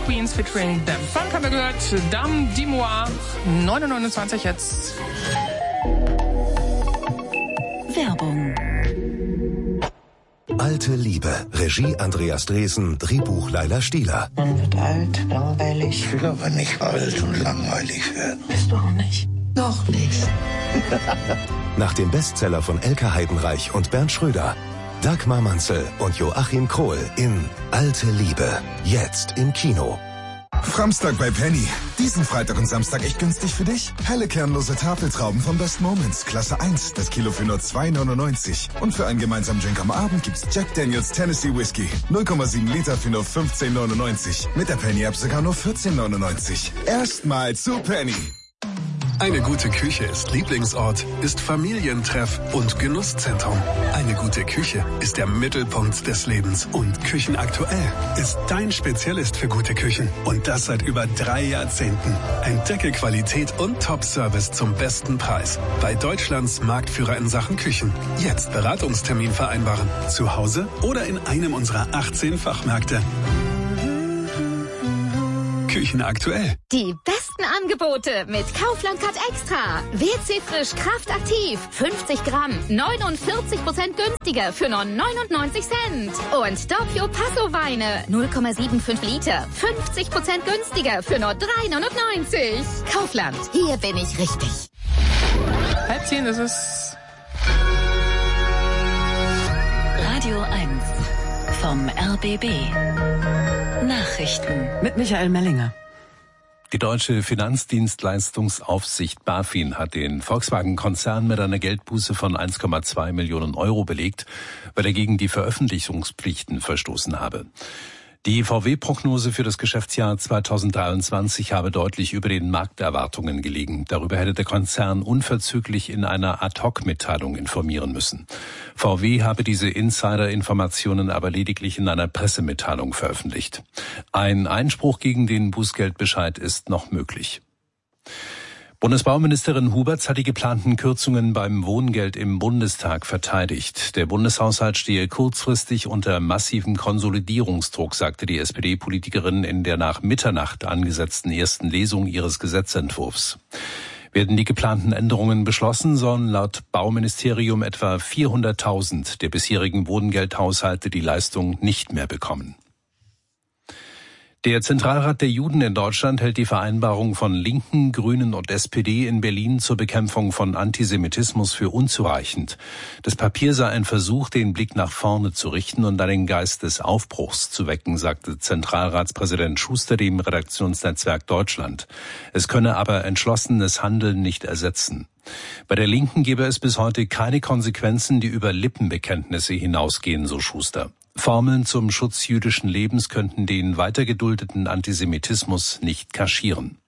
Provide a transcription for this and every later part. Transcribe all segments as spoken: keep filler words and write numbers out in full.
Queens featuring Them Funk haben wir gehört. Dame Dimois, neun Uhr neunundzwanzig jetzt. Werbung. Alte Liebe. Regie Andreas Dresen, Drehbuch Laila Stieler. Man wird alt, langweilig. Ich will aber nicht alt und langweilig werden. Bist du auch nicht? Noch nicht. Nach dem Bestseller von Elke Heidenreich und Bernd Schröder. Dagmar Manzel und Joachim Krohl in Alte Liebe. Jetzt im Kino. Framstag bei Penny. Diesen Freitag und Samstag echt günstig für dich. Helle kernlose Tafeltrauben von Best Moments. Klasse eins. Das Kilo für nur zwei neunundneunzig. Und für einen gemeinsamen Drink am Abend gibt's Jack Daniels Tennessee Whiskey. null Komma sieben Liter für nur fünfzehn neunundneunzig. Mit der Penny-App sogar nur vierzehn neunundneunzig. Erstmal zu Penny. Eine gute Küche ist Lieblingsort, ist Familientreff und Genusszentrum. Eine gute Küche ist der Mittelpunkt des Lebens. Und Küchenaktuell ist dein Spezialist für gute Küchen. Und das seit über drei Jahrzehnten. Entdecke Qualität und Top-Service zum besten Preis. Bei Deutschlands Marktführer in Sachen Küchen. Jetzt Beratungstermin vereinbaren. Zu Hause oder in einem unserer achtzehn Fachmärkte. Küchenaktuell. Die besten Angebote mit Kaufland Cut Extra. W C Frisch Kraftaktiv. fünfzig Gramm. neunundvierzig Prozent günstiger für nur neunundneunzig Cent. Und Doppio Passo Weine. null Komma fünfundsiebzig Liter. fünfzig Prozent günstiger für nur drei neunundneunzig. Kaufland. Hier bin ich richtig. Halb zehn ist es. Radio eins vom R B B. Nachrichten mit Michael Mellinger. Die deutsche Finanzdienstleistungsaufsicht BaFin hat den Volkswagen-Konzern mit einer Geldbuße von eins Komma zwei Millionen Euro belegt, weil er gegen die Veröffentlichungspflichten verstoßen habe. Die V W-Prognose für das Geschäftsjahr zweitausenddreiundzwanzig habe deutlich über den Markterwartungen gelegen. Darüber hätte der Konzern unverzüglich in einer Ad-Hoc-Mitteilung informieren müssen. V W habe diese Insider-Informationen aber lediglich in einer Pressemitteilung veröffentlicht. Ein Einspruch gegen den Bußgeldbescheid ist noch möglich. Bundesbauministerin Huberts hat die geplanten Kürzungen beim Wohngeld im Bundestag verteidigt. Der Bundeshaushalt stehe kurzfristig unter massivem Konsolidierungsdruck, sagte die S P D-Politikerin in der nach Mitternacht angesetzten ersten Lesung ihres Gesetzentwurfs. Werden die geplanten Änderungen beschlossen, sollen laut Bauministerium etwa vierhunderttausend der bisherigen Wohngeldhaushalte die Leistung nicht mehr bekommen. Der Zentralrat der Juden in Deutschland hält die Vereinbarung von Linken, Grünen und S P D in Berlin zur Bekämpfung von Antisemitismus für unzureichend. Das Papier sei ein Versuch, den Blick nach vorne zu richten und einen Geist des Aufbruchs zu wecken, sagte Zentralratspräsident Schuster dem Redaktionsnetzwerk Deutschland. Es könne aber entschlossenes Handeln nicht ersetzen. Bei der Linken gebe es bis heute keine Konsequenzen, die über Lippenbekenntnisse hinausgehen, so Schuster. Formeln zum Schutz jüdischen Lebens könnten den weitergeduldeten Antisemitismus nicht kaschieren.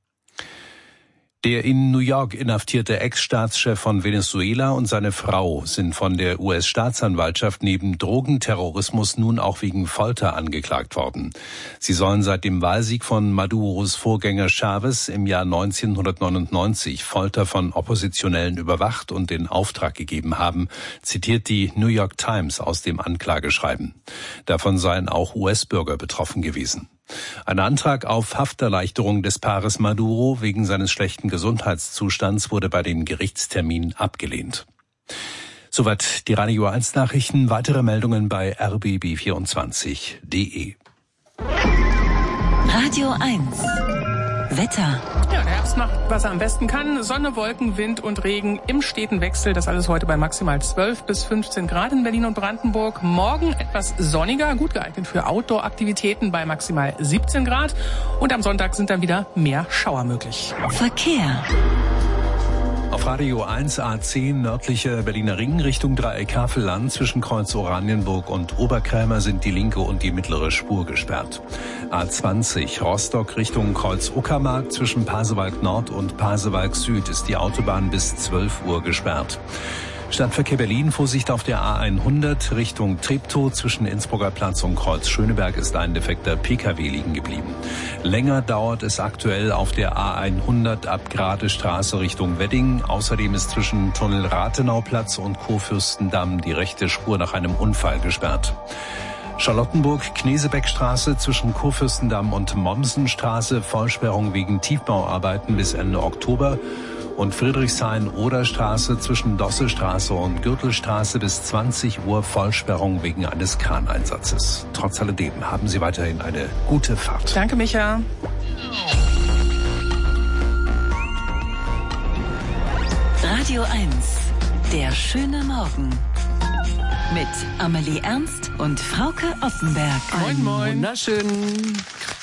Der in New York inhaftierte Ex-Staatschef von Venezuela und seine Frau sind von der U S-Staatsanwaltschaft neben Drogenterrorismus nun auch wegen Folter angeklagt worden. Sie sollen seit dem Wahlsieg von Maduros Vorgänger Chavez im Jahr neunzehnhundertneunundneunzig Folter von Oppositionellen überwacht und in Auftrag gegeben haben, zitiert die New York Times aus dem Anklageschreiben. Davon seien auch U S-Bürger betroffen gewesen. Ein Antrag auf Hafterleichterung des Paares Maduro wegen seines schlechten Gesundheitszustands wurde bei dem Gerichtstermin abgelehnt. Soweit die Radio eins Nachrichten. Weitere Meldungen bei r b b vierundzwanzig punkt d e. Radio eins. Wetter. Ja, der Herbst macht, was er am besten kann. Sonne, Wolken, Wind und Regen im steten Wechsel. Das alles heute bei maximal zwölf bis fünfzehn Grad in Berlin und Brandenburg. Morgen etwas sonniger, gut geeignet für Outdoor-Aktivitäten bei maximal siebzehn Grad. Und am Sonntag sind dann wieder mehr Schauer möglich. Verkehr. Auf Radio eins A zehn nördlicher Berliner Ring Richtung Dreieck Havelland zwischen Kreuz Oranienburg und Oberkrämer sind die linke und die mittlere Spur gesperrt. A zwanzig Rostock Richtung Kreuz Uckermark zwischen Pasewalk Nord und Pasewalk Süd ist die Autobahn bis zwölf Uhr gesperrt. Stadtverkehr Berlin, Vorsicht auf der A hundert Richtung Treptow zwischen Innsbrucker Platz und Kreuz Schöneberg ist ein defekter P K W liegen geblieben. Länger dauert es aktuell auf der A hundert ab Gradestraße Richtung Wedding. Außerdem ist zwischen Tunnel Rathenauplatz und Kurfürstendamm die rechte Spur nach einem Unfall gesperrt. Charlottenburg, Knesebeckstraße zwischen Kurfürstendamm und Mommsenstraße, Vollsperrung wegen Tiefbauarbeiten bis Ende Oktober. Und Friedrichshain-Oder-Straße zwischen Dossestraße und Gürtelstraße bis zwanzig Uhr, Vollsperrung wegen eines Kraneinsatzes. Trotz alledem haben Sie weiterhin eine gute Fahrt. Danke, Micha. Radio eins, der schöne Morgen. Mit Amelie Ernst und Frauke Oppenberg. Moin, moin. Wunderschön.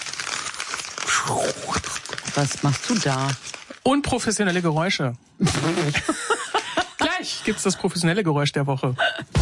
Was machst du da? Unprofessionelle Geräusche. Gleich gibt's das professionelle Geräusch der Woche.